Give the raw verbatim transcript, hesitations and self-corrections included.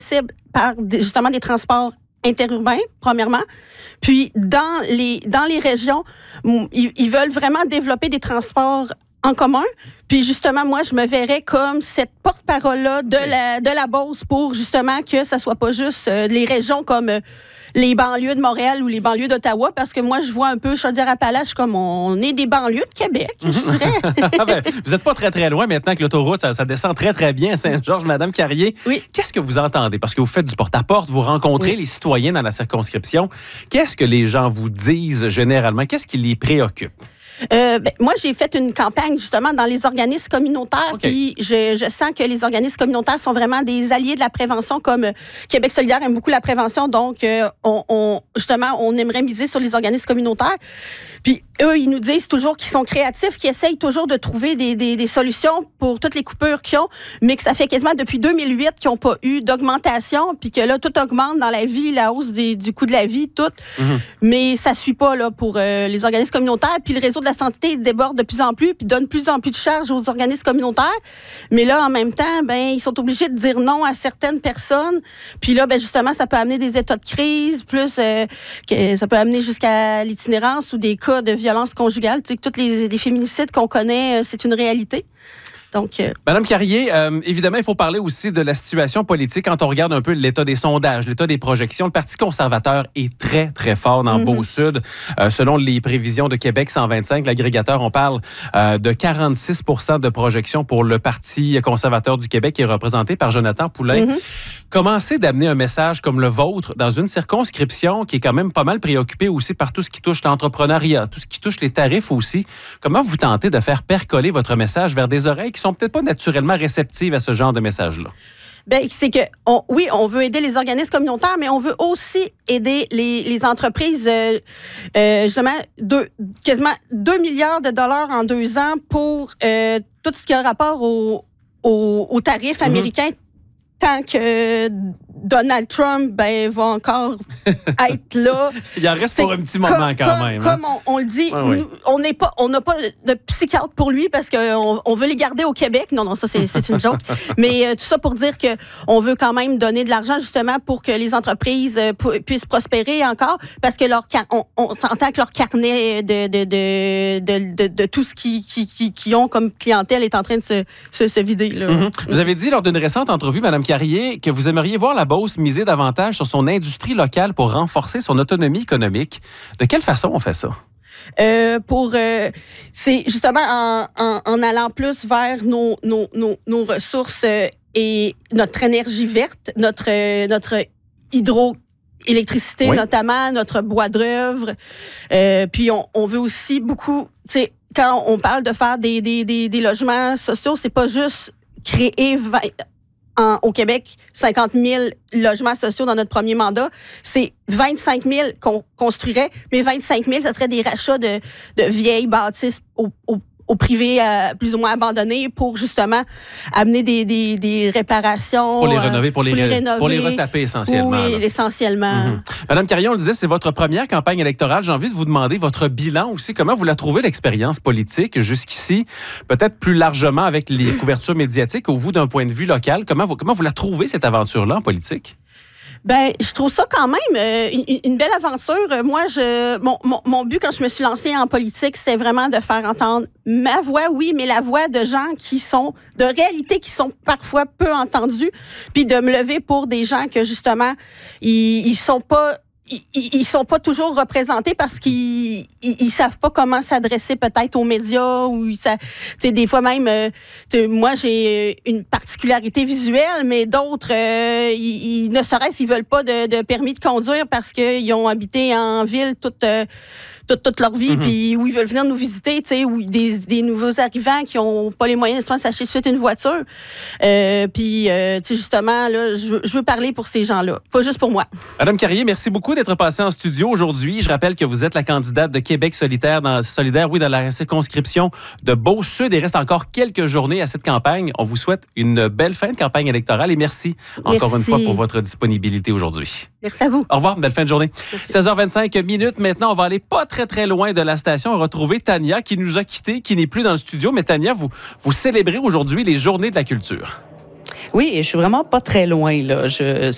accessible par des, justement des transports interurbains, premièrement. Puis, dans les, dans les régions, ils, ils veulent vraiment développer des transports en commun. Puis, justement, moi, je me verrais comme cette porte-parole-là de la, de la Beauce pour, justement, que ça soit pas juste euh, les régions comme euh, les banlieues de Montréal ou les banlieues d'Ottawa, parce que moi, je vois un peu Chaudière-Appalaches comme on est des banlieues de Québec, je dirais. ben, vous n'êtes pas très, très loin maintenant que l'autoroute, ça, ça descend très, très bien à Saint-Georges. Madame Carrier, oui. Qu'est-ce que vous entendez? Parce que vous faites du porte-à-porte, vous rencontrez oui. les citoyens dans la circonscription. Qu'est-ce que les gens vous disent généralement? Qu'est-ce qui les préoccupe? Euh, ben, moi, j'ai fait une campagne justement dans les organismes communautaires, okay. puis je, je sens que les organismes communautaires sont vraiment des alliés de la prévention, comme euh, Québec solidaire aime beaucoup la prévention, donc euh, on, on, justement, on aimerait miser sur les organismes communautaires. Puis eux, ils nous disent toujours qu'ils sont créatifs, qu'ils essayent toujours de trouver des, des, des solutions pour toutes les coupures qu'ils ont, mais que ça fait quasiment depuis deux mille huit qu'ils n'ont pas eu d'augmentation, puis que là, tout augmente dans la vie, la hausse des, du coût de la vie, tout. Mm-hmm. Mais ça ne suit pas là, pour euh, les organismes communautaires, puis le réseau de la santé déborde de plus en plus, puis donne de plus en plus de charges aux organismes communautaires. Mais là, en même temps, ben ils sont obligés de dire non à certaines personnes. Puis là, ben justement, ça peut amener des états de crise, plus euh, que ça peut amener jusqu'à l'itinérance ou des cas de violence conjugale. Tu sais, que tous les, les féminicides qu'on connaît, c'est une réalité. Donc, euh... Madame Carrier, euh, évidemment, il faut parler aussi de la situation politique quand on regarde un peu l'état des sondages, l'état des projections. Le Parti conservateur est très, très fort dans le mm-hmm. Beau-Sud. Euh, selon les prévisions de Québec cent vingt-cinq, l'agrégateur, on parle euh, de quarante-six pour cent de projections pour le Parti conservateur du Québec qui est représenté par Jonathan Poulain. Mm-hmm. Comment c'est d'amener un message comme le vôtre dans une circonscription qui est quand même pas mal préoccupée aussi par tout ce qui touche l'entrepreneuriat, tout ce qui touche les tarifs aussi? Comment vous tentez de faire percoler votre message vers des oreilles qui sont peut-être pas naturellement réceptives à ce genre de message-là? Bien, c'est que, on, oui, on veut aider les organismes communautaires, mais on veut aussi aider les, les entreprises, euh, euh, justement, deux, quasiment deux milliards de dollars en deux ans pour euh, tout ce qui a rapport aux au, au tarifs mm-hmm. américains, tant que Donald Trump ben, va encore être là. Il en reste pour un petit moment comme, quand comme, même. Comme hein? on, on le dit, ouais, nous, on n'est pas, on n'a pas de psychiatre pour lui parce qu'on on veut les garder au Québec. Non, non, ça c'est, c'est une joke. Mais euh, tout ça pour dire qu'on veut quand même donner de l'argent justement pour que les entreprises euh, pu- puissent prospérer encore parce que leur car- on, on s'entend que leur carnet de, de, de, de, de, de tout ce qu'ils qui, qui, qui ont comme clientèle est en train de se, se, se vider. Là. Mm-hmm. Vous avez dit lors d'une récente entrevue, Mme Carrier, que vous aimeriez voir la Beauce miser davantage sur son industrie locale pour renforcer son autonomie économique. De quelle façon on fait ça? Euh, pour euh, c'est justement en, en, en allant plus vers nos, nos, nos, nos ressources euh, et notre énergie verte, notre, euh, notre hydroélectricité oui. notamment, notre bois d'œuvre. Euh, puis on, on veut aussi beaucoup, tu sais, quand on parle de faire des, des, des, des logements sociaux, c'est pas juste créer vingt En, au Québec, cinquante mille logements sociaux dans notre premier mandat. C'est vingt-cinq mille qu'on construirait, mais vingt-cinq mille, ce serait des rachats de, de vieilles bâtisses au, au, au privé euh, plus ou moins abandonnées pour justement amener des, des, des réparations. Pour les rénover, pour, pour, les, les rénover. Pour les retaper essentiellement. Oui, là. essentiellement. Mm-hmm. Madame Carrier, on le disait, c'est votre première campagne électorale. J'ai envie de vous demander votre bilan aussi. Comment vous la trouvez, l'expérience politique jusqu'ici? Peut-être plus largement avec les couvertures médiatiques ou vous, d'un point de vue local. Comment vous, comment vous la trouvez, cette aventure-là en politique? Ben, je trouve ça quand même euh, une, une belle aventure. Moi, je, mon, mon, mon but quand je me suis lancée en politique, c'était vraiment de faire entendre ma voix, oui, mais la voix de gens qui sont, de réalités qui sont parfois peu entendues, puis de me lever pour des gens que justement, ils, ils sont pas Ils, ils sont pas toujours représentés parce qu'ils ils, ils savent pas comment s'adresser peut-être aux médias ou ça, tu sais, des fois même euh, moi j'ai une particularité visuelle mais d'autres euh, ils, ils ne serait-ce ils veulent pas de, de permis de conduire parce qu'ils ont habité en ville toute euh, toute, toute leur vie, mm-hmm. puis où ils veulent venir nous visiter, tu sais, ou des, des nouveaux arrivants qui ont pas les moyens de s'acheter suite une voiture. Euh, puis, euh, tu sais, justement, là, je veux, je veux parler pour ces gens-là, pas juste pour moi. Madame Carrier, merci beaucoup d'être passée en studio aujourd'hui. Je rappelle que vous êtes la candidate de Québec solidaire, dans, solidaire, oui, dans la circonscription de Beau-Sud. Il reste encore quelques journées à cette campagne. On vous souhaite une belle fin de campagne électorale et merci, merci. encore une fois pour votre disponibilité aujourd'hui. Merci à vous. Au revoir, belle fin de journée. Merci. seize heures vingt-cinq minutes. Maintenant, on va aller pas très, très loin de la station. On va retrouver Tania qui nous a quittés, qui n'est plus dans le studio. Mais Tania, vous, vous célébrez aujourd'hui les Journées de la culture. Oui, et je suis vraiment pas très loin, là. Je